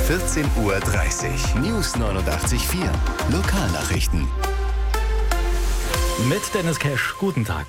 14:30 Uhr. News 89.4. Lokalnachrichten. Mit Dennis Cash, guten Tag.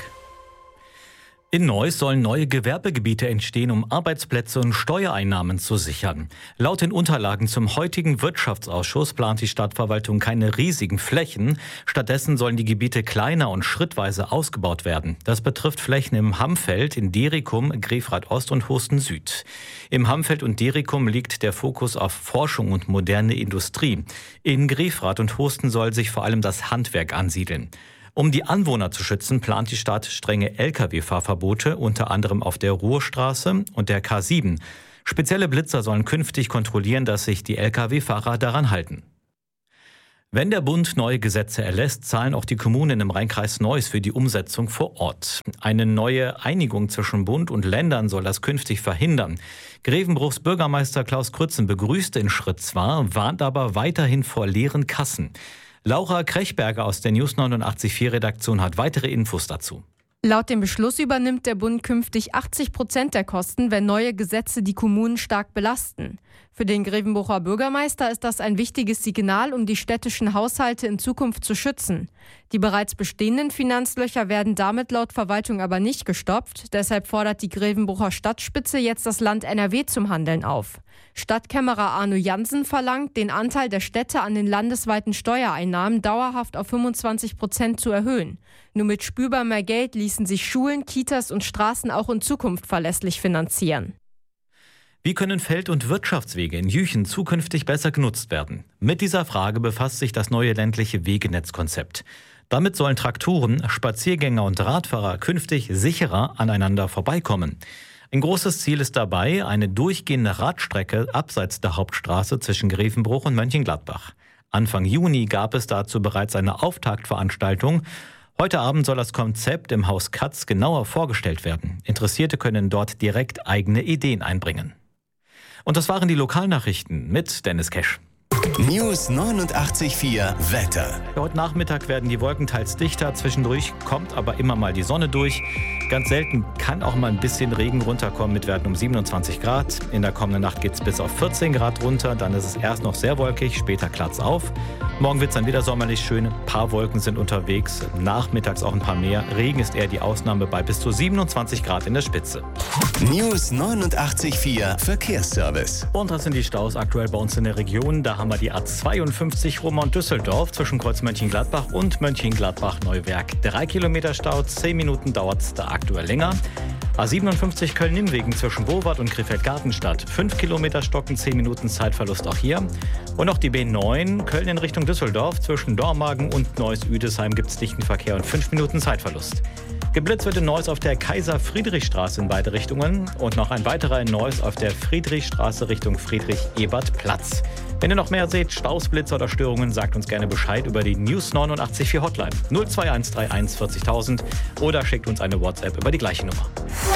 In Neuss sollen neue Gewerbegebiete entstehen, um Arbeitsplätze und Steuereinnahmen zu sichern. Laut den Unterlagen zum heutigen Wirtschaftsausschuss plant die Stadtverwaltung keine riesigen Flächen. Stattdessen sollen die Gebiete kleiner und schrittweise ausgebaut werden. Das betrifft Flächen im Hammfeld, in Derikum, Grefrath Ost und Hosten Süd. Im Hammfeld und Derikum liegt der Fokus auf Forschung und moderne Industrie. In Grefrath und Hosten soll sich vor allem das Handwerk ansiedeln. Um die Anwohner zu schützen, plant die Stadt strenge Lkw-Fahrverbote, unter anderem auf der Ruhrstraße und der K7. Spezielle Blitzer sollen künftig kontrollieren, dass sich die Lkw-Fahrer daran halten. Wenn der Bund neue Gesetze erlässt, zahlen auch die Kommunen im Rheinkreis Neuss für die Umsetzung vor Ort. Eine neue Einigung zwischen Bund und Ländern soll das künftig verhindern. Grevenbruchs Bürgermeister Klaus Krützen begrüßt den Schritt zwar, warnt aber weiterhin vor leeren Kassen. Laura Krechberger aus der News 89.4 Redaktion hat weitere Infos dazu. Laut dem Beschluss übernimmt der Bund künftig 80% der Kosten, wenn neue Gesetze die Kommunen stark belasten. Für den Grevenbrucher Bürgermeister ist das ein wichtiges Signal, um die städtischen Haushalte in Zukunft zu schützen. Die bereits bestehenden Finanzlöcher werden damit laut Verwaltung aber nicht gestopft. Deshalb fordert die Grevenbrucher Stadtspitze jetzt das Land NRW zum Handeln auf. Stadtkämmerer Arno Jansen verlangt, den Anteil der Städte an den landesweiten Steuereinnahmen dauerhaft auf 25% zu erhöhen. Nur mit spürbar mehr Geld ließen sich Schulen, Kitas und Straßen auch in Zukunft verlässlich finanzieren. Wie können Feld- und Wirtschaftswege in Jüchen zukünftig besser genutzt werden? Mit dieser Frage befasst sich das neue ländliche Wegenetzkonzept. Damit sollen Traktoren, Spaziergänger und Radfahrer künftig sicherer aneinander vorbeikommen. Ein großes Ziel ist dabei eine durchgehende Radstrecke abseits der Hauptstraße zwischen Grevenbruch und Mönchengladbach. Anfang Juni gab es dazu bereits eine Auftaktveranstaltung. Heute Abend soll das Konzept im Haus Katz genauer vorgestellt werden. Interessierte können dort direkt eigene Ideen einbringen. Und das waren die Lokalnachrichten mit Dennis Cash. News 89.4 Wetter. Heute Nachmittag werden die Wolken teils dichter, zwischendurch kommt aber immer mal die Sonne durch. Ganz selten kann auch mal ein bisschen Regen runterkommen mit Werten um 27 Grad. In der kommenden Nacht geht es bis auf 14 Grad runter, dann ist es erst noch sehr wolkig, später klart's auf. Morgen wird es dann wieder sommerlich schön, ein paar Wolken sind unterwegs, nachmittags auch ein paar mehr. Regen ist eher die Ausnahme bei bis zu 27 Grad in der Spitze. News 89.4 Verkehrsservice. Und das sind die Staus aktuell bei uns in der Region. Da haben wir die A52 Roermond-Düsseldorf zwischen Kreuz Mönchengladbach und Mönchengladbach-Neuwerk. 3 Kilometer Stau, 10 Minuten dauert es da aktuell länger. A57 Köln-Nimwegen zwischen Bowart und Krefeld-Gartenstadt. 5 Kilometer Stocken, 10 Minuten Zeitverlust auch hier. Und auch die B9 Köln in Richtung Düsseldorf. Zwischen Dormagen und Neuss-Üdesheim gibt es dichten Verkehr und 5 Minuten Zeitverlust. Geblitzt wird in Neuss auf der Kaiser-Friedrich-Straße in beide Richtungen und noch ein weiterer in Neuss auf der Friedrichstraße Richtung Friedrich-Ebert-Platz. Wenn ihr noch mehr seht, Staus, Blitzer oder Störungen, sagt uns gerne Bescheid über die News 89.4 Hotline 02131 40.000 oder schickt uns eine WhatsApp über die gleiche Nummer.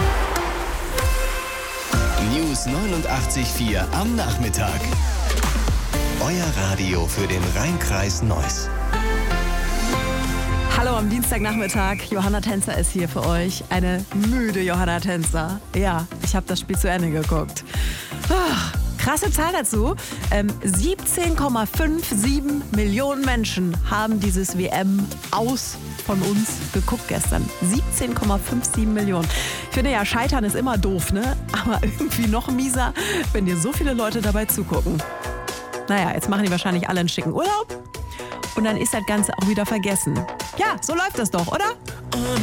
News 89.4 am Nachmittag. Euer Radio für den Rheinkreis Neuss. Hallo am Dienstagnachmittag, Johanna Tänzer ist hier für euch. Eine müde Johanna Tänzer. Ja, ich habe das Spiel zu Ende geguckt. Krasse Zahl dazu. 17,57 Millionen Menschen haben dieses WM aus von uns geguckt gestern. 17,57 Millionen. Ich finde ja, Scheitern ist immer doof, ne? Aber irgendwie noch mieser, wenn dir so viele Leute dabei zugucken. Naja, jetzt machen die wahrscheinlich alle einen schicken Urlaub. Und dann ist das Ganze auch wieder vergessen. Ja, so läuft das doch, oder?